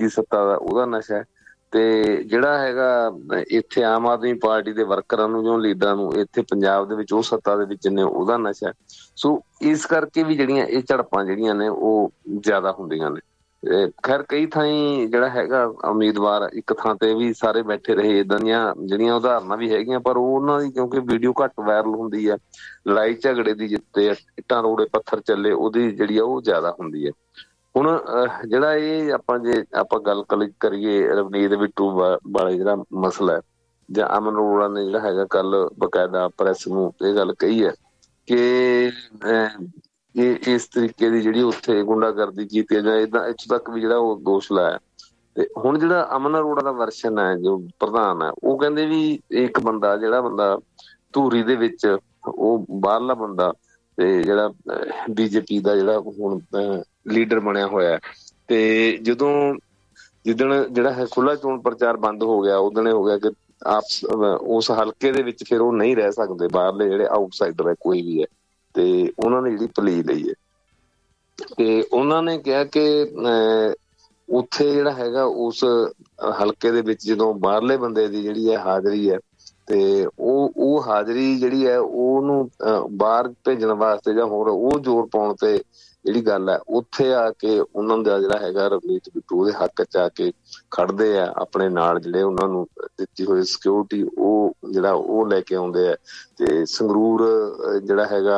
ਦੀ ਸੱਤਾ ਦਾ ਉਹਦਾ ਨਸ਼ਾ ਹੈ, ਤੇ ਜਿਹੜਾ ਹੈਗਾ ਇੱਥੇ ਆਮ ਆਦਮੀ ਪਾਰਟੀ ਦੇ ਵਰਕਰਾਂ ਨੂੰ ਜਾਂ ਲੀਡਰਾਂ ਨੂੰ ਇੱਥੇ ਪੰਜਾਬ ਦੇ ਵਿੱਚ ਉਹ ਸੱਤਾ ਦੇ ਵਿੱਚ ਨੇ ਉਹਦਾ ਨਸ਼ਾ। ਸੋ ਇਸ ਕਰਕੇ ਵੀ ਜਿਹੜੀਆਂ ਇਹ ਝੜਪਾਂ ਜਿਹੜੀਆਂ ਨੇ ਉਹ ਜ਼ਿਆਦਾ ਹੁੰਦੀਆਂ ਨੇ। ਖੈਰ ਕਈ ਥਾਈਂ ਜਿਹੜਾ ਹੈਗਾ ਉਮੀਦਵਾਰ ਇੱਕ ਥਾਂ ਤੇ ਵੀ ਸਾਰੇ ਬੈਠੇ ਰਹੇ, ਏਦਾਂ ਦੀਆਂ ਜਿਹੜੀਆਂ ਉਦਾਹਰਨਾਂ ਵੀ ਹੈਗੀਆਂ, ਪਰ ਉਹਨਾਂ ਦੀ ਕਿਉਂਕਿ ਵੀਡੀਓ ਘੱਟ ਵਾਇਰਲ ਹੁੰਦੀ ਹੈ, ਲੜਾਈ ਝਗੜੇ ਦੀ ਜਿੱਤੇ ਇੱਟਾਂ ਰੋੜੇ ਪੱਥਰ ਚੱਲੇ ਉਹਦੀ ਜਿਹੜੀ ਆ ਉਹ ਜ਼ਿਆਦਾ ਹੁੰਦੀ ਹੈ। ਹੁਣ ਜਿਹੜਾ ਇਹ ਜੇ ਆਪਾਂ ਗੱਲ ਕਰੀਏ ਰਵਨੀਤ ਬਿੱਟੂ ਵਾਲੇ ਜਿਹੜਾ ਮਸਲਾ ਹੈ, ਜਾਂ ਅਮਨ ਅਰੋੜਾ ਨੇ ਜਿਹੜਾ ਹੈਗਾ ਕੱਲ ਬਕਾਇਦਾ ਪ੍ਰੈਸ ਨੂੰ ਇਹ ਗੱਲ ਕਹੀ ਹੈ ਕਿ ਇਹ ਇਸ ਤਰੀਕੇ ਦੀ ਜਿਹੜੀ ਉੱਥੇ ਗੁੰਡਾਗਰਦੀ ਕੀਤੀ ਹੈ ਜਾਂ ਏਦਾਂ, ਇੱਥੋਂ ਤੱਕ ਵੀ ਜਿਹੜਾ ਉਹ ਦੋਸ਼ ਲਾਇਆ। ਤੇ ਹੁਣ ਜਿਹੜਾ ਅਮਨ ਅਰੋੜਾ ਦਾ ਵਰਸ਼ਨ ਹੈ ਜੋ ਪ੍ਰਧਾਨ ਹੈ, ਉਹ ਕਹਿੰਦੇ ਵੀ ਇੱਕ ਬੰਦਾ ਜਿਹੜਾ ਬੰਦਾ ਧੂਰੀ ਦੇ ਵਿੱਚ ਉਹ ਬਾਹਰਲਾ ਬੰਦਾ ਤੇ ਜਿਹੜਾ ਬੀਜੇਪੀ ਦਾ ਜਿਹੜਾ ਹੁਣ ਲੀਡਰ ਬਣਿਆ ਹੋਇਆ, ਤੇ ਜਿੱਦਣ ਜਿਹੜਾ ਹੈ ਖੁੱਲ੍ਹਾ ਚੋਣ ਪ੍ਰਚਾਰ ਬੰਦ ਹੋ ਗਿਆ, ਉਦਣ ਹੋ ਗਿਆ ਕਿ ਉਸ ਹਲਕੇ ਦੇ ਵਿੱਚ ਫਿਰ ਉਹ ਨਹੀਂ ਰਹਿ ਸਕਦੇ, ਬਾਹਰਲੇ ਜਿਹੜੇ ਆਊਟਸਾਈਡਰ ਹੈ ਕੋਈ ਵੀ ਹੈ, ਤੇ ਉਹਨਾਂ ਨੇ ਜਿਹੜੀ ਪਲੀ ਲਈ ਹੈ। ਤੇ ਉਹਨਾਂ ਨੇ ਕਿਹਾ ਕਿ ਉੱਥੇ ਜਿਹੜਾ ਹੈਗਾ ਉਸ ਹਲਕੇ ਦੇ ਵਿੱਚ ਜਦੋਂ ਬਾਹਰਲੇ ਬੰਦੇ ਦੀ ਜਿਹੜੀ ਹੈ ਹਾਜ਼ਰੀ ਹੈ, ਤੇ ਉਹ ਹਾਜ਼ਰੀ ਜਿਹੜੀ ਹੈ ਉਹਨੂੰ ਬਾਹਰ ਭੇਜਣ ਵਾਸਤੇ ਜਾਂ ਹੋਰ ਉਹ ਜ਼ੋਰ ਪਾਉਣ ਤੇ ਜਿਹੜੀ ਗੱਲ ਹੈ, ਉੱਥੇ ਆ ਕੇ ਉਹਨਾਂ ਦਾ ਜਿਹੜਾ ਹੈਗਾ ਰਵਨੀਤ ਬਿੱਟੂ ਉਹਦੇ ਹੱਕ 'ਚ ਆ ਕੇ ਖੜਦੇ ਆ, ਆਪਣੇ ਨਾਲ ਜਿਹੜੇ ਉਹਨਾਂ ਨੂੰ ਦਿੱਤੀ ਹੋਈ ਸਿਕਿਉਰਿਟੀ ਉਹ ਜਿਹੜਾ ਉਹ ਲੈ ਕੇ ਆਉਂਦੇ ਆ। ਤੇ ਸੰਗਰੂਰ ਜਿਹੜਾ ਹੈਗਾ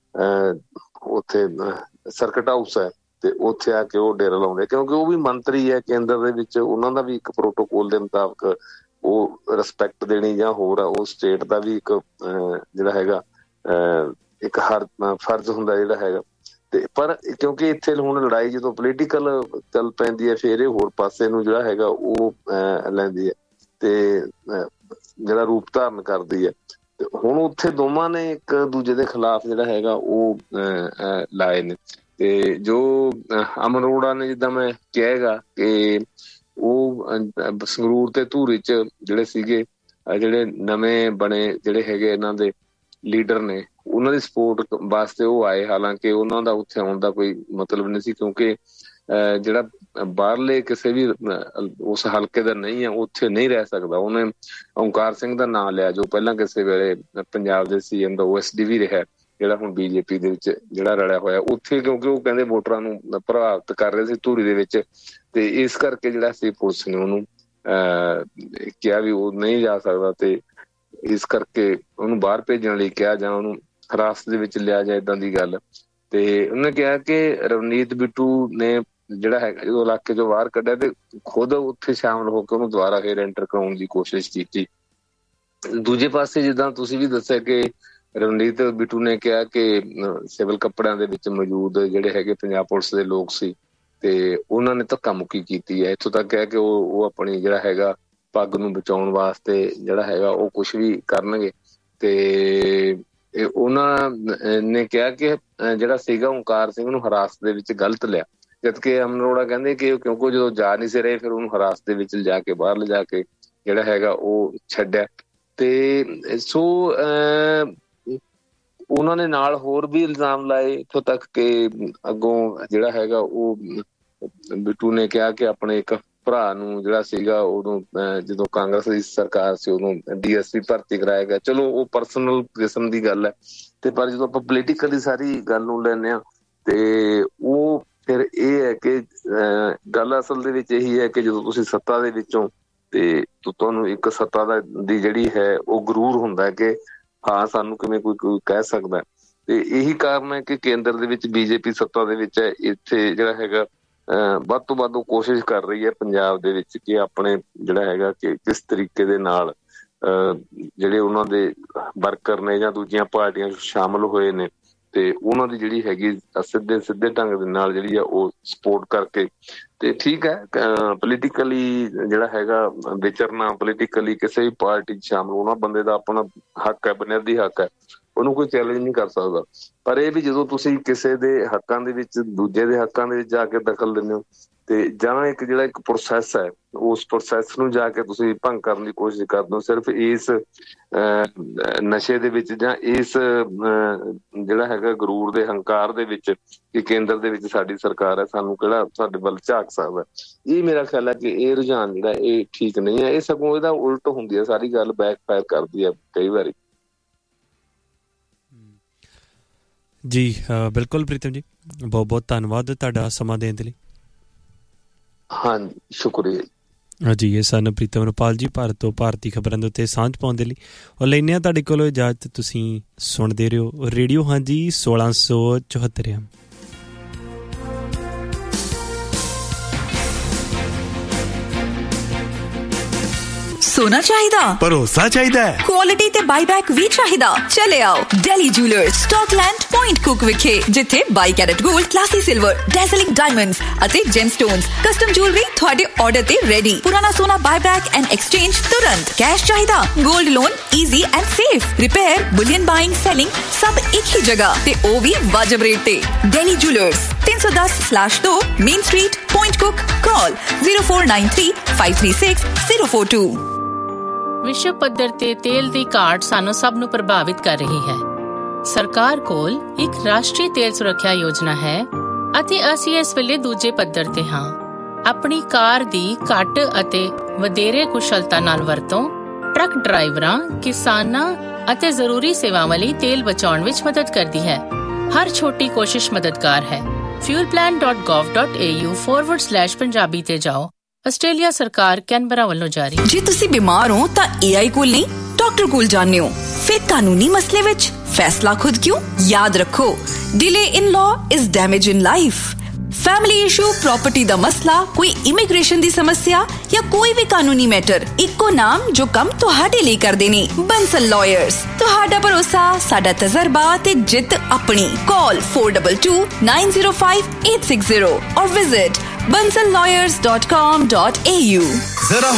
ਉੱਥੇ ਸਰਕਟ ਹਾਊਸ ਹੈ, ਤੇ ਉੱਥੇ ਆ ਕੇ ਉਹ ਡੇਰਾ ਲਾਉਂਦੇ, ਕਿਉਂਕਿ ਉਹ ਵੀ ਮੰਤਰੀ ਹੈ ਕੇਂਦਰ ਦੇ ਵਿੱਚ, ਉਹਨਾਂ ਦਾ ਵੀ ਇੱਕ ਪ੍ਰੋਟੋਕੋਲ ਦੇ ਮੁਤਾਬਕ ਉਹ ਰਿਸਪੈਕਟ ਦੇਣੀ ਜਾਂ ਹੋਰ ਆ, ਉਹ ਸਟੇਟ ਦਾ ਵੀ ਇੱਕ ਜਿਹੜਾ ਹੈਗਾ ਇੱਕ ਫਰਜ਼ ਹੁੰਦਾ ਜਿਹੜਾ ਹੈਗਾ। ਤੇ ਪਰ ਕਿਉਂਕਿ ਇੱਥੇ ਹੁਣ ਲੜਾਈ ਜਦੋਂ ਪੋਲੀਟੀਕਲ ਚੱਲ ਪੈਂਦੀ ਹੈ, ਫਿਰ ਇਹ ਹੋਰ ਪਾਸੇ ਨੂੰ ਜਿਹੜਾ ਹੈਗਾ ਉਹ ਲੈਂਦੀ ਹੈ ਤੇ ਜਿਹੜਾ ਰੂਪ ਧਾਰਨ ਕਰਦੀ ਹੈ। ਤੇ ਹੁਣ ਉੱਥੇ ਦੋਵਾਂ ਨੇ ਇੱਕ ਦੂਜੇ ਦੇ ਖਿਲਾਫ ਜਿਹੜਾ ਹੈਗਾ ਉਹ ਲਾਏ ਨੇ। ਤੇ ਜੋ ਅਮਨ ਅਰੋੜਾ ਨੇ, ਜਿੱਦਾਂ ਮੈਂ ਕਹੇਗਾ ਕਿ ਉਹ ਸੰਗਰੂਰ ਤੇ ਧੂਰੀ 'ਚ ਜਿਹੜੇ ਸੀਗੇ ਜਿਹੜੇ ਨਵੇਂ ਬਣੇ ਜਿਹੜੇ ਹੈਗੇ ਇਹਨਾਂ ਦੇ ਲੀਡਰ ਨੇ, ਉਹਨਾਂ ਦੀ ਸਪੋਰਟ ਵਾਸਤੇ ਉਹ ਆਏ। ਹਾਲਾਂਕਿ ਉਹਨਾਂ ਦਾ ਉੱਥੇ ਆਉਣ ਦਾ ਕੋਈ ਮਤਲਬ ਨਹੀਂ ਸੀ, ਕਿਉਂਕਿ ਜਿਹੜਾ ਬਾਹਰਲੇ ਕਿਸੇ ਵੀ ਉਸ ਹਲਕੇ ਦਾ ਨਹੀਂ ਹੈ ਉੱਥੇ ਨਹੀਂ ਰਹਿ ਸਕਦਾ। ਉਹਨੇ ਓਂਕਾਰ ਸਿੰਘ ਦਾ ਨਾਂ ਲਿਆ, ਜੋ ਪਹਿਲਾਂ ਕਿਸੇ ਵੇਲੇ ਪੰਜਾਬ ਦੇ CM ਦਾ OSD ਵੀ ਰਿਹਾ, ਜਿਹੜਾ ਹੁਣ BJP ਦੇ ਵਿੱਚ ਜਿਹੜਾ ਰਲਿਆ ਹੋਇਆ ਉੱਥੇ, ਕਿਉਂਕਿ ਉਹ ਕਹਿੰਦੇ ਵੋਟਰਾਂ ਨੂੰ ਪ੍ਰਭਾਵਿਤ ਕਰ ਰਹੇ ਸੀ ਧੂਰੀ ਦੇ ਵਿੱਚ, ਤੇ ਇਸ ਕਰਕੇ ਜਿਹੜਾ ਸੀ ਪੁਲਿਸ ਨੇ ਉਹਨੂੰ ਕਿਹਾ ਵੀ ਉਹ ਨਹੀਂ ਜਾ ਸਕਦਾ, ਤੇ ਇਸ ਕਰਕੇ ਉਹਨੂੰ ਬਾਹਰ ਭੇਜਣ ਲਈ ਕਿਹਾ ਜਾਂ ਉਹਨੂੰ ਹਿਰਾਸਤ ਦੇ ਵਿੱਚ ਲਿਆ ਜਾਂ ਏਦਾਂ ਦੀ ਗੱਲ। ਤੇ ਉਹਨੇ ਕਿਹਾ ਕਿ ਰਵਨੀਤ ਬਿੱਟੂ ਨੇ ਜਿਹੜਾ ਹੈਗਾ ਜਦੋਂ ਇਲਾਕੇ ਚੋਂ ਬਾਹਰ ਕੱਢਿਆ ਤੇ ਖੁਦ ਉੱਥੇ ਸ਼ਾਮਲ ਹੋ ਕੇ ਉਹਨੂੰ ਦੁਬਾਰਾ ਫਿਰ ਐਂਟਰ ਕਰਾਉਣ ਦੀ ਕੋਸ਼ਿਸ਼ ਕੀਤੀ। ਦੂਜੇ ਪਾਸੇ ਜਿੱਦਾਂ ਤੁਸੀਂ ਵੀ ਦੱਸਿਆ ਕਿ ਰਵਨੀਤ ਬਿੱਟੂ ਨੇ ਕਿਹਾ ਕਿ ਸਿਵਲ ਕੱਪੜਿਆਂ ਦੇ ਵਿੱਚ ਮੌਜੂਦ ਜਿਹੜੇ ਹੈਗੇ ਪੰਜਾਬ ਪੁਲਿਸ ਦੇ ਲੋਕ ਸੀ, ਤੇ ਉਹਨਾਂ ਨੇ ਧੱਕਾ ਮੁੱਕੀ ਕੀਤੀ ਹੈ। ਇੱਥੋਂ ਤੱਕ ਹੈ ਕਿ ਉਹ ਆਪਣੀ ਜਿਹੜਾ ਹੈਗਾ ਪੱਗ ਨੂੰ ਬਚਾਉਣ ਵਾਸਤੇ ਜਿਹੜਾ ਹੈਗਾ ਉਹ ਕੁਛ ਵੀ ਕਰਨਗੇ। ਤੇ ਉਹਨਾਂ ਨੇ ਕਿਹਾ ਕਿ ਜਿਹੜਾ ਸੀਗਾ ਓਂਕਾਰ ਸਿੰਘ ਨੂੰ ਹਿਰਾਸਤ ਦੇ ਵਿੱਚ ਗਲਤ ਲਿਆ, ਜਦਕਿ ਅਮਨ ਅਰੋੜਾ ਕਹਿੰਦੇ ਕਿ ਕਿਉਂਕਿ ਜਦੋਂ ਜਾ ਨਹੀਂ ਸੀ ਰਹੇ ਫਿਰ ਉਹਨੂੰ ਹਿਰਾਸਤ ਦੇ ਵਿੱਚ ਲਿਜਾ ਕੇ ਬਾਹਰ ਲਿਜਾ ਕੇ ਜਿਹੜਾ ਹੈਗਾ ਉਹ ਛੱਡਿਆ। ਤੇ ਸੋ ਉਹਨਾਂ ਨੇ ਨਾਲ ਹੋਰ ਵੀ ਇਲਜ਼ਾਮ ਲਾਏ, ਇੱਥੋਂ ਤੱਕ ਕਿ ਅੱਗੋਂ ਜਿਹੜਾ ਹੈਗਾ ਉਹ ਬਿੱਟੂ ਨੇ ਕਿਹਾ ਕਿ ਆਪਣੇ ਇੱਕ ਭਰਾ ਨੂੰ ਜਿਹੜਾ ਸੀਗਾ ਉਦੋਂ ਜਦੋਂ ਕਾਂਗਰਸ ਦੀ ਸਰਕਾਰ ਸੀ ਉਦੋਂ DSP ਭਰਤੀ ਕਰਾਇਆ ਗਿਆ। ਚਲੋ ਉਹ ਪਰਸਨਲ ਕਿਸਮ ਦੀ ਗੱਲ ਹੈ, ਤੇ ਪਰ ਜਦੋਂ ਆਪਾਂ ਪੋਲੀਟੀਕਲੀ ਸਾਰੀ ਗੱਲ ਨੂੰ ਲੈਂਦੇ ਹਾਂ ਤੇ ਉਹ ਫਿਰ ਇਹ ਹੈ ਕਿ ਗੱਲ ਅਸਲ ਦੇ ਵਿੱਚ ਇਹੀ ਹੈ ਕਿ ਜਦੋਂ ਤੁਸੀਂ ਸੱਤਾ ਦੇ ਵਿੱਚੋਂ ਤੇ ਤੁਹਾਨੂੰ ਇੱਕ ਸੱਤਾ ਦੀ ਜਿਹੜੀ ਹੈ ਉਹ ਗਰੂਰ ਹੁੰਦਾ ਕਿ ਹਾਂ ਸਾਨੂੰ ਕਿਵੇਂ ਕੋਈ ਕਹਿ ਸਕਦਾ। ਤੇ ਇਹੀ ਕਾਰਨ ਹੈ ਕਿ ਕੇਂਦਰ ਦੇ ਵਿੱਚ BJP ਸੱਤਾ ਦੇ ਵਿੱਚ ਹੈ, ਇੱਥੇ ਜਿਹੜਾ ਹੈਗਾ ਵੱਧ ਤੋਂ ਵੱਧ ਉਹ ਕੋਸ਼ਿਸ਼ ਕਰ ਰਹੀ ਹੈ ਪੰਜਾਬ ਦੇ ਵਿੱਚ ਕਿ ਆਪਣੇ ਜਿਹੜਾ ਹੈਗਾ ਕਿ ਕਿਸ ਤਰੀਕੇ ਦੇ ਨਾਲ ਜਿਹੜੇ ਉਹਨਾਂ ਦੇ ਵਰਕਰ ਨੇ ਜਾਂ ਦੂਜੀਆਂ ਪਾਰਟੀਆਂ ਸ਼ਾਮਲ ਹੋਏ ਨੇ ਤੇ ਉਹਨਾਂ ਦੀ ਜਿਹੜੀ ਹੈਗੀ ਸਿੱਧੇ ਢੰਗ ਦੇ ਨਾਲ ਜਿਹੜੀ ਆ ਉਹ ਸਪੋਰਟ ਕਰਕੇ। ਤੇ ਠੀਕ ਹੈ ਪੋਲੀਟੀਕਲੀ ਜਿਹੜਾ ਹੈਗਾ ਵਿਚਰਨਾ, ਪੋਲੀਟੀਕਲੀ ਕਿਸੇ ਵੀ ਪਾਰਟੀ 'ਚ ਸ਼ਾਮਲ ਹੋਣਾ ਬੰਦੇ ਦਾ ਆਪਣਾ ਹੱਕ ਹੈ, ਬੁਨਿਆਦੀ ਹੱਕ ਹੈ, ਉਹਨੂੰ ਕੋਈ ਚੈਲੰਜ ਨਹੀਂ ਕਰ ਸਕਦਾ। ਪਰ ਇਹ ਵੀ ਜਦੋਂ ਤੁਸੀਂ ਕਿਸੇ ਦੇ ਹੱਕਾਂ ਦੇ ਵਿੱਚ ਦੂਜੇ ਦੇ ਹੱਕਾਂ ਦੇ ਵਿੱਚ ਜਾ ਕੇ ਦਖਲ ਦਿੰਦੇ ਹੋ ਤੇ ਜਾਂ ਇੱਕ ਜਿਹੜਾ ਇੱਕ ਪ੍ਰੋਸੈਸ ਹੈ, ਉਸ ਪ੍ਰੋਸੈਸ ਨੂੰ ਜਾ ਕੇ ਤੁਸੀਂ ਭੰਗ ਕਰਨ ਦੀ ਕੋਸ਼ਿਸ਼ ਕਰਦੇ ਹੋ ਸਿਰਫ ਇਸ ਨਸ਼ੇ ਦੇ ਵਿੱਚ, ਜਾਂ ਇਸ ਜਿਹੜਾ ਹੈਗਾ ਗਰੂਰ ਦੇ ਹੰਕਾਰ ਦੇ ਵਿੱਚ ਕਿ ਕੇਂਦਰ ਦੇ ਵਿੱਚ ਸਾਡੀ ਸਰਕਾਰ ਹੈ, ਸਾਨੂੰ ਕਿਹੜਾ ਸਾਡੇ ਵੱਲ ਝਾਕ ਸਕਦਾ। ਇਹ ਮੇਰਾ ਖਿਆਲ ਹੈ ਕਿ ਇਹ ਰੁਝਾਨ ਜਿਹੜਾ ਇਹ ਠੀਕ ਨਹੀਂ ਹੈ, ਇਹ ਸਗੋਂ ਇਹਦਾ ਉਲਟ ਹੁੰਦੀ ਹੈ, ਸਾਰੀ ਗੱਲ ਬੈਕ ਫਾਇਰ ਕਰਦੀ ਹੈ ਕਈ ਵਾਰੀ। ਜੀ ਬਿਲਕੁਲ ਪ੍ਰੀਤਮ ਜੀ, ਬਹੁਤ ਬਹੁਤ ਧੰਨਵਾਦ ਤੁਹਾਡਾ ਸਮਾਂ ਦੇਣ ਦੇ ਲਈ। ਹਾਂਜੀ, ਸ਼ੁਕਰੀਆ ਜੀ। ਇਹ ਸਨ ਪ੍ਰੀਤਮ ਰੁਪਾਲ ਜੀ, ਭਾਰਤ ਤੋਂ ਭਾਰਤੀ ਖਬਰਾਂ ਦੇ ਉੱਤੇ ਸਾਂਝ ਪਾਉਣ ਦੇ ਲਈ। ਔਰ ਲੈਂਦੇ ਹਾਂ ਤੁਹਾਡੇ ਕੋਲੋਂ ਇਜਾਜ਼ਤ। ਤੁਸੀਂ ਸੁਣਦੇ ਰਹੋ ਰੇਡੀਓ ਹਾਂਜੀ 1674। सोना चाहिदा, भरोसा चाहिदा, क्वालिटी ते बाईबैक भी चाहिदा। चले आओ daily jewellers Scotland point cook विखे, जिथे 22 carat gold, classy silver, डेज़लिंग diamonds अते जेमस्टोन्स, कस्टम ज्वेलरी थोड़े ऑर्डर ते रेडी। पुराना सोना बाईबैक एंड एक्सचेंज तुरंत। कैश चाहिदा, gold loan easy and safe. Repair, Boolean buying, selling सब एक ही जगह ते ओ भी वाजिब रेट ते। Daily jewellers 310/2 main street, point cook. Call 0493 536 042। ਵਿਸ਼ਵ ਪੱਧਰ ਤੇ ਤੇਲ ਦੀ ਘਾਟ ਸਾਨੂੰ ਸਭ ਨੂੰ ਪ੍ਰਭਾਵਿਤ ਕਰ ਰਹੀ ਹੈ। ਸਰਕਾਰ ਕੋਲ ਇੱਕ ਰਾਸ਼ਟਰੀ ਤੇਲ ਸੁਰੱਖਿਆ ਯੋਜਨਾ ਹੈ ਅਤੇ ਅਸੀਂ ਇਸ ਵੇਲੇ ਦੂਜੇ ਪੱਧਰ ਤੇ ਹਾਂ। ਆਪਣੀ ਕਾਰ ਦੀ ਘੱਟ ਅਤੇ ਵਧੇਰੇ ਕੁਸ਼ਲਤਾ ਨਾਲ ਵਰਤੋਂ ਟਰੱਕ ਡਰਾਈਵਰਾਂ, ਕਿਸਾਨਾਂ ਅਤੇ ਜ਼ਰੂਰੀ ਸੇਵਾਵਾਂ ਲਈ ਤੇਲ ਬਚਾਉਣ ਵਿੱਚ ਮਦਦ ਕਰਦੀ ਹੈ। ਹਰ ਛੋਟੀ ਕੋਸ਼ਿਸ਼ ਮਦਦਗਾਰ ਹੈ। fuelplan.gov.au/ਪੰਜਾਬੀ ਤੇ ਜਾਓ। ਆਸਟ੍ਰੇਲੀਆ ਸਰਕਾਰ ਕੈਨਬਰਾ ਵੱਲੋਂ ਜਾਰੀ। ਜੇ ਤੁਸੀਂ ਬਿਮਾਰ ਹੋ ਤਾਂ AI ਕੋਲ ਨਹੀਂ, ਡਾਕਟਰ ਕੋਲ ਜਾਂਦੇ ਹੋ। ਫਿਰ ਕਾਨੂੰਨੀ ਮਸਲੇ ਵਿੱਚ ਫੈਸਲਾ ਖੁਦ ਕਿਉਂ? ਯਾਦ ਰੱਖੋ, delay in law is damage in life. Family issue, property दा मसला, कोई इमिग्रेशन दी समस्या या कोई भी कानूनी मैटर, इक्को नाम जो कम तुहाडे लिए करदे ने, बंसल लॉयर्स। तुहाडा भरोसा, साडा तजर्बा ते जित अपनी। कॉल 422905 860 और विजिट bansallawyers.com.au।